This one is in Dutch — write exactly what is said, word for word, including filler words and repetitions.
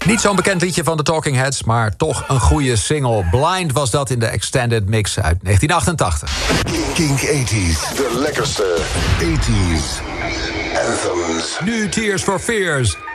Niet zo'n bekend liedje van de Talking Heads, maar toch een goede single. Blind was dat in de Extended Mix uit negentien achtentachtig. Kink tachtig, de lekkerste tachtig anthems. Nu Tears for Fears.